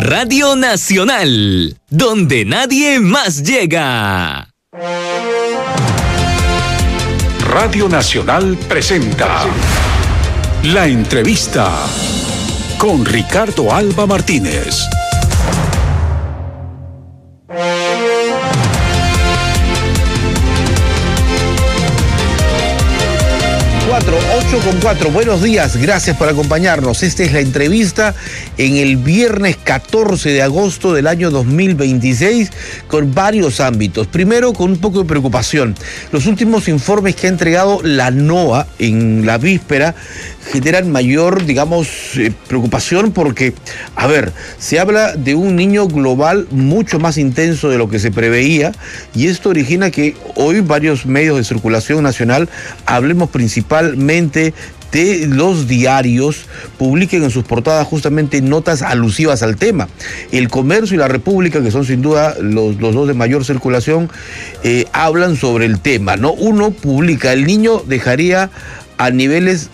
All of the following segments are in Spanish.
Radio Nacional, donde nadie más llega. Radio Nacional presenta La Entrevista con Ricardo Alba Martínez. 8:04. Buenos días, gracias por acompañarnos. Esta es la entrevista en el viernes 14 de agosto del año 2026 con varios ámbitos. Primero, con un poco de preocupación. Los últimos informes que ha entregado la NOAA en la víspera generan mayor, preocupación porque, se habla de un niño global mucho más intenso de lo que se preveía y esto origina que hoy varios medios de circulación nacional hablemos principalmente de los diarios, publiquen en sus portadas justamente notas alusivas al tema. El Comercio y La República, que son sin duda los dos de mayor circulación, hablan sobre el tema, ¿no? Uno publica, el niño llegaría a niveles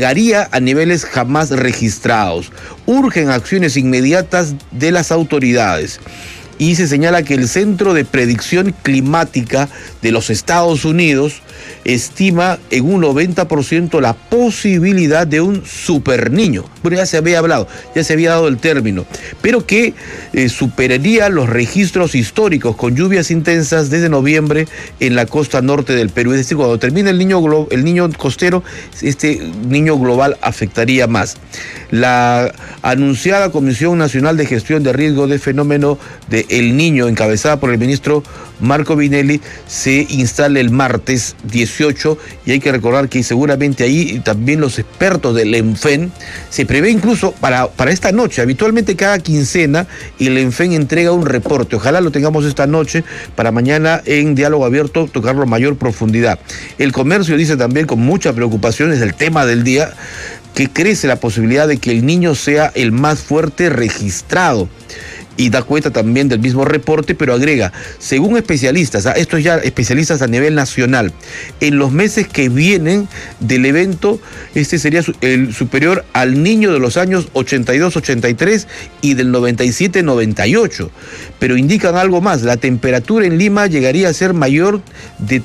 jamás registrados. Urgen acciones inmediatas de las autoridades. Y se señala que el Centro de Predicción Climática de los Estados Unidos estima en un 90% la posibilidad de un superniño. Bueno, ya se había hablado, ya se había dado el término, pero que superaría los registros históricos con lluvias intensas desde noviembre en la costa norte del Perú. Es decir, cuando termine el niño costero, este niño global afectaría más. La anunciada Comisión Nacional de Gestión de Riesgo de Fenómeno de El Niño, encabezada por el ministro Marco Vinelli, se instala el martes 18 y hay que recordar que seguramente ahí también los expertos del ENFEN se prevé incluso para esta noche. Habitualmente cada quincena el ENFEN entrega un reporte. Ojalá lo tengamos esta noche para mañana en diálogo abierto tocarlo a mayor profundidad. El Comercio dice también con mucha preocupación, es el tema del día, que crece la posibilidad de que el niño sea el más fuerte registrado. Y da cuenta también del mismo reporte, pero agrega, según especialistas, esto es ya especialistas a nivel nacional, en los meses que vienen del evento, este sería el superior al niño de los años 82-83 y del 97-98. Pero indican algo más, la temperatura en Lima llegaría a ser mayor de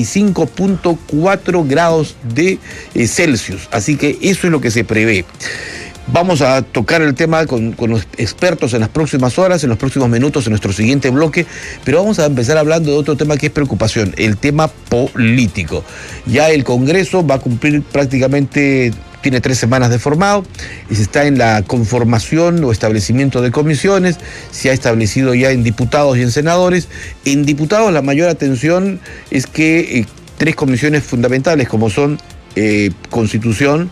35.4 grados de Celsius. Así que eso es lo que se prevé. Vamos a tocar el tema con los expertos en las próximas horas, en los próximos minutos, en nuestro siguiente bloque, pero vamos a empezar hablando de otro tema que es preocupación, el tema político. Ya el Congreso va a cumplir prácticamente, tiene 3 semanas de formado, y se está en la conformación o establecimiento de comisiones, se ha establecido ya en diputados y en senadores. En diputados la mayor atención es que 3 comisiones fundamentales como son Constitución,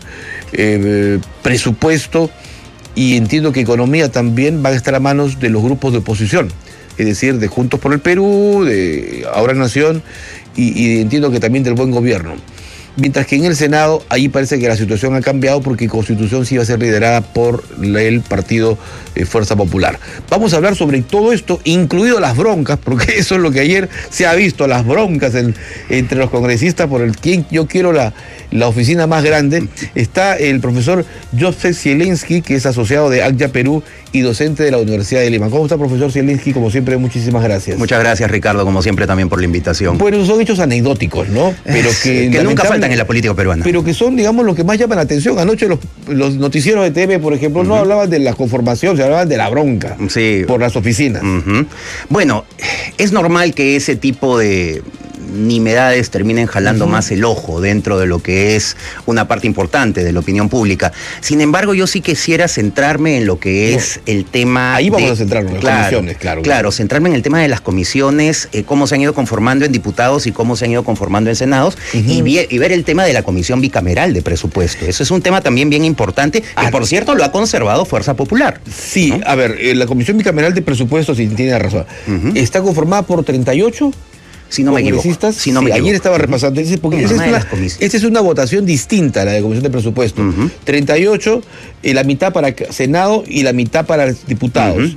presupuesto y entiendo que economía también van a estar a manos de los grupos de oposición, es decir, de Juntos por el Perú, de Ahora Nación y entiendo que también del Buen Gobierno. Mientras que en el Senado, ahí parece que la situación ha cambiado porque Constitución sí va a ser liderada por el partido Fuerza Popular. Vamos a hablar sobre todo esto, incluido las broncas, porque eso es lo que ayer se ha visto, las broncas entre los congresistas por el quien yo quiero la oficina más grande. Está el profesor Joseph Zielinski, que es asociado de ACYA Perú y docente de la Universidad de Lima. ¿Cómo está, profesor Zielinski? Como siempre, muchísimas gracias. Muchas gracias, Ricardo, como siempre también por la invitación. Bueno, son hechos anecdóticos, ¿no? Pero que nunca faltan en la política peruana. Pero que son, digamos, los que más llaman la atención. Anoche los noticieros de TV, por ejemplo, no hablaban de la conformación, se hablaban de la bronca por las oficinas. Bueno, es normal que ese tipo de nimiedades terminen jalando más el ojo dentro de lo que es una parte importante de la opinión pública. Sin embargo, yo sí quisiera centrarme en lo que es el tema... Ahí vamos a centrarnos en las comisiones, claro. Claro, centrarme en el tema de las comisiones, cómo se han ido conformando en diputados y cómo se han ido conformando en senados, y ver el tema de la comisión bicameral de presupuesto. Eso es un tema también bien importante, que por cierto lo ha conservado Fuerza Popular. Sí, ¿no? A ver, la comisión bicameral de presupuesto, si tiene razón, está conformada por 38... Si no me equivoco. Ayer estaba repasando, porque esta es una votación distinta a la de Comisión de Presupuesto. 38, la mitad para Senado y la mitad para diputados.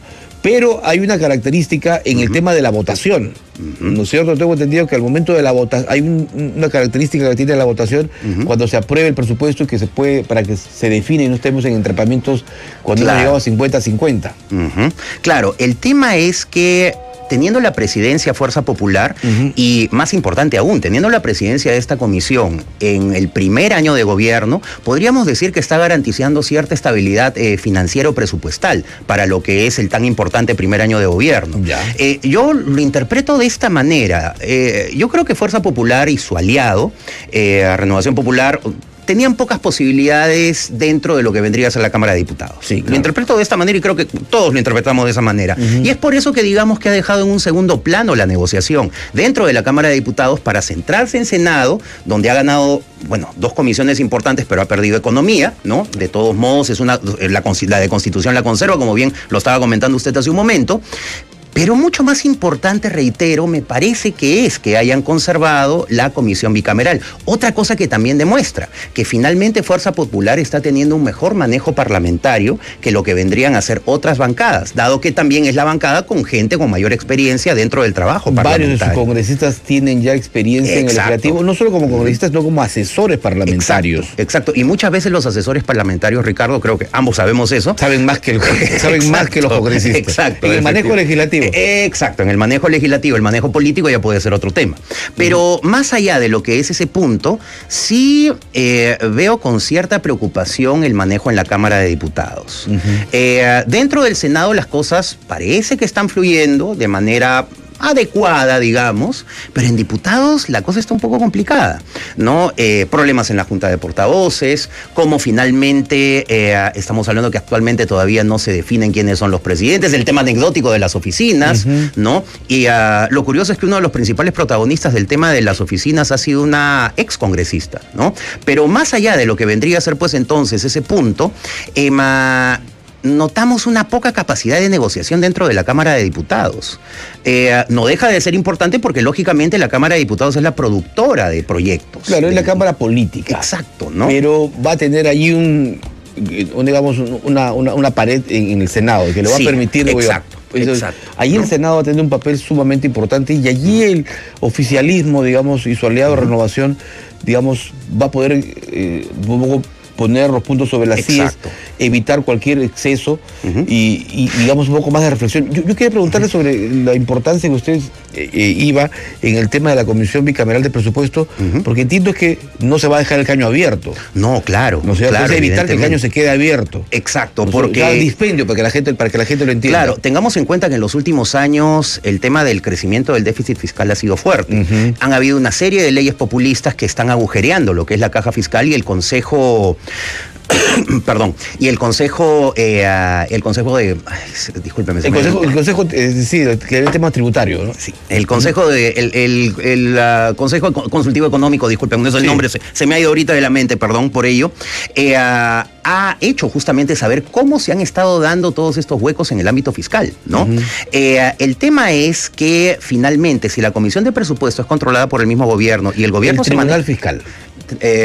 Pero hay una característica en el tema de la votación, ¿no es cierto? Tengo entendido que al momento de la votación, hay una característica que tiene la votación cuando se apruebe el presupuesto y que se puede, para que se define y no estemos en entrapamientos cuando hemos llegado a 50-50. Claro, el tema es que teniendo la presidencia Fuerza Popular y, más importante aún, teniendo la presidencia de esta comisión en el primer año de gobierno, podríamos decir que está garantizando cierta estabilidad financiera o presupuestal para lo que es el tan importante primer año de gobierno. Yo lo interpreto de esta manera. Yo creo que Fuerza Popular y su aliado, Renovación Popular, tenían pocas posibilidades dentro de lo que vendría a ser la Cámara de Diputados. Sí, claro. Lo interpreto de esta manera y creo que todos lo interpretamos de esa manera. Y es por eso que digamos que ha dejado en un segundo plano la negociación dentro de la Cámara de Diputados para centrarse en Senado, donde ha ganado, bueno, 2 comisiones importantes, pero ha perdido economía, ¿no? De todos modos, es la de Constitución la conserva, como bien lo estaba comentando usted hace un momento. Pero mucho más importante, reitero, me parece que es que hayan conservado la comisión bicameral. Otra cosa que también demuestra que finalmente Fuerza Popular está teniendo un mejor manejo parlamentario que lo que vendrían a ser otras bancadas, dado que también es la bancada con gente con mayor experiencia dentro del trabajo parlamentario. Varios de sus congresistas tienen ya experiencia en el legislativo, no solo como congresistas, sino como asesores parlamentarios. Exacto. Y muchas veces los asesores parlamentarios, Ricardo, creo que ambos sabemos eso. Saben más que los congresistas. Exacto. En el manejo legislativo. Exacto, en el manejo legislativo, el manejo político ya puede ser otro tema. Pero más allá de lo que es ese punto, sí veo con cierta preocupación el manejo en la Cámara de Diputados. Dentro del Senado las cosas parece que están fluyendo de manera adecuada, digamos, pero en diputados la cosa está un poco complicada, ¿no? Problemas en la Junta de Portavoces, como finalmente estamos hablando que actualmente todavía no se definen quiénes son los presidentes, el tema anecdótico de las oficinas, ¿no? Y lo curioso es que uno de los principales protagonistas del tema de las oficinas ha sido una excongresista, ¿no? Pero más allá de lo que vendría a ser pues entonces ese punto, notamos una poca capacidad de negociación dentro de la Cámara de Diputados. No deja de ser importante porque lógicamente la Cámara de Diputados es la productora de proyectos. Claro, es la Cámara política. Exacto, ¿no? Pero va a tener allí una pared en el Senado que le va a permitir... Exacto. Allí el Senado va a tener un papel sumamente importante y allí el oficialismo, digamos, y su aliado Renovación, digamos, va a poder poner los puntos sobre las sillas, evitar cualquier exceso y digamos un poco más de reflexión. Yo quería preguntarle sobre la importancia que usted iba en el tema de la Comisión Bicameral de Presupuesto, porque entiendo que no se va a dejar el caño abierto. No, claro. No se va a evitar que el caño se quede abierto. Exacto, porque el dispendio para que la gente lo entienda. Claro, tengamos en cuenta que en los últimos años el tema del crecimiento del déficit fiscal ha sido fuerte. Han habido una serie de leyes populistas que están agujereando lo que es la caja fiscal y el Consejo perdón, y el Consejo de... Discúlpeme. El Consejo, sí, que el tema tributario, ¿no? Sí, el Consejo de... El Consejo Consultivo Económico, discúlpeme, no es el nombre, se me ha ido ahorita de la mente, perdón por ello, ha hecho justamente saber cómo se han estado dando todos estos huecos en el ámbito fiscal, ¿no? El tema es que finalmente, si la Comisión de Presupuesto es controlada por el mismo gobierno y el gobierno el Tribunal Fiscal.